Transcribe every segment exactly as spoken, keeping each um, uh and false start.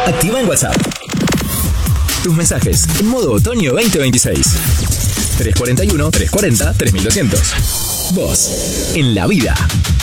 Activa en WhatsApp tus mensajes en modo otoño veinte veintiséis. tres cuarenta y uno, trescientos cuarenta, tres mil doscientos. Vos, en la vida.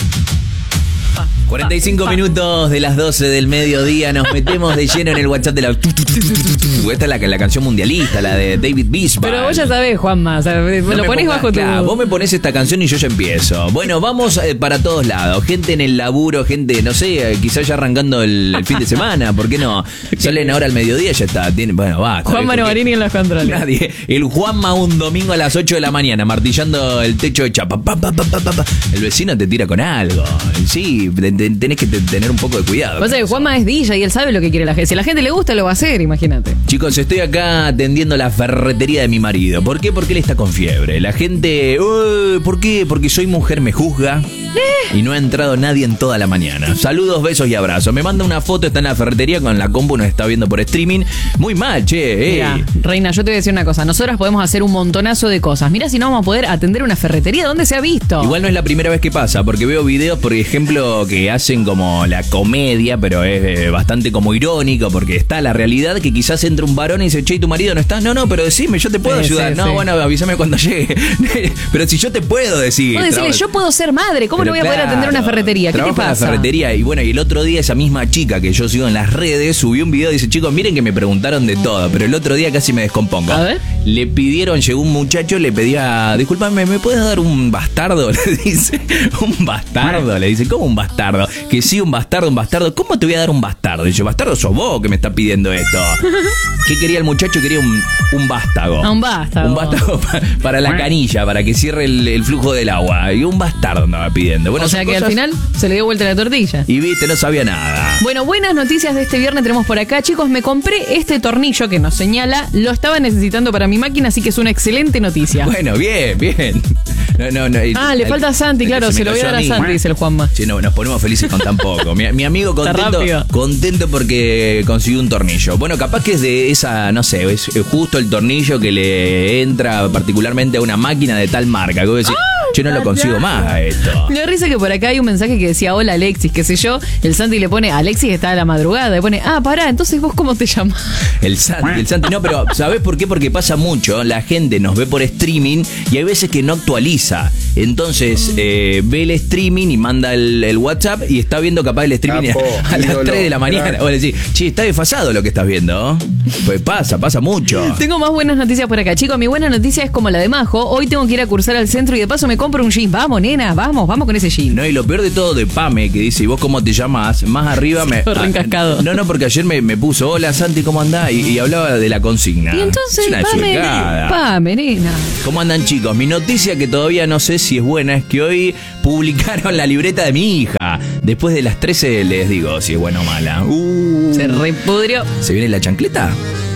cuarenta y cinco minutos de las doce del mediodía. Nos metemos de lleno en el WhatsApp de la... Esta es la, la canción mundialista, la de David Bisbal. Pero vos ya sabés, Juanma, o sea, no lo pones ponga, bajo tu... Claro, vos me pones esta canción y yo ya empiezo. Bueno, vamos eh, para todos lados. Gente en el laburo, gente, no sé, eh, quizás ya arrancando el, el fin de semana. ¿Por qué no? Salen ahora al mediodía y ya está. Tiene, bueno, va. Juanma Novarini en los controles. Nadie. El Juanma un domingo a las ocho de la mañana, martillando el techo de chapa. Pa, pa, pa, pa, pa, pa. El vecino te tira con algo. Sí, tenés que tener un poco de cuidado. Vos sabés, Juanma es D J y él sabe lo que quiere la gente. Si a la gente le gusta, lo va a hacer, imagínate. Chicos, estoy acá atendiendo la ferretería de mi marido. ¿Por qué? Porque él está con fiebre. La gente... Uh, ¿Por qué? Porque soy mujer, me juzga. Eh. Y no ha entrado nadie en toda la mañana. Saludos, besos y abrazos. Me manda una foto, está en la ferretería con la compu, nos está viendo por streaming. Muy mal, che. Mira, Reina, yo te voy a decir una cosa. Nosotras podemos hacer un montonazo de cosas. Mira si no vamos a poder atender una ferretería. ¿Dónde se ha visto? Igual no es la primera vez que pasa, porque veo videos, por ejemplo, que hacen como la comedia, pero es eh, bastante como irónico, porque está la realidad que quizás entra un varón y dice, che, ¿tu marido no está? No, no, pero decime, yo te puedo sí, ayudar. Sí, no, sí. bueno, avísame cuando llegue. Pero si yo te puedo decir. Vos decirle, yo puedo ser madre, ¿cómo pero no voy a claro, poder atender una ferretería? ¿Qué te pasa? En la ferretería. Y bueno, y el otro día esa misma chica que yo sigo en las redes subió un video y dice, chicos, miren que me preguntaron de todo, pero el otro día casi me descompongo. A ver. Le pidieron, llegó un muchacho, le pedía, discúlpame, ¿me puedes dar un bastardo? Le dice, un bastardo, le dice, ¿cómo un bastardo? Que sí, un bastardo, un bastardo. ¿Cómo te voy a dar un bastardo? Dice, bastardo sos vos que me estás pidiendo esto. ¿Qué quería el muchacho? Quería un, un vástago. Ah, un vástago. Un vástago para, para la canilla, para que cierre el, el flujo del agua. Y un bastardo andaba pidiendo. Bueno, o sea que cosas... al final se le dio vuelta la tortilla. Y viste, no sabía nada. Bueno, buenas noticias de este viernes tenemos por acá. Chicos, me compré este tornillo que nos señala. Lo estaba necesitando para mi máquina, así que es una excelente noticia. Bueno, bien, bien. No, no, no. Ah, le falta a Santi, claro, se, se lo voy a dar a Santi, dice el Juanma. Sí, no, nos ponemos felices con tan poco. Mi, mi amigo contento, contento porque consiguió un tornillo. Bueno, capaz que es de esa, no sé, es justo el tornillo que le entra particularmente a una máquina de tal marca. Que vos decís, yo no lo consigo más a esto. Me da risa que por acá hay un mensaje que decía, hola Alexis, qué sé yo. El Santi le pone, Alexis está a la madrugada. Le pone, ah, pará, entonces vos cómo te llamás. El Santi, el Santi. No, pero ¿sabés por qué? Porque pasa mucho. La gente nos ve por streaming y hay veces que no actualiza. Entonces eh, ve el streaming y manda el, el WhatsApp y está viendo capaz el streaming Capo, a, a las ídolo, tres de la mañana. O le decís, che, está desfasado lo que estás viendo. Pues pasa, pasa mucho. Tengo más buenas noticias por acá, chicos. Mi buena noticia es como la de Majo. Hoy tengo que ir a cursar al centro y de paso me compro un jean. Vamos, nena, vamos, vamos con ese jean. No, y lo peor de todo de Pame, que dice, ¿y vos cómo te llamás? Más arriba me... Ah, reencascado. No, no, porque ayer me, me puso, hola Santi, ¿cómo andás? Y, y hablaba de la consigna. Y entonces, Pame, Pame, nena. ¿Cómo andan, chicos? Mi noticia, que todavía no sé si es buena, es que hoy publicaron la libreta de mi hija. Después de las trece les digo si es buena o mala. Uh, Se repudrió. ¿Se viene la chancleta?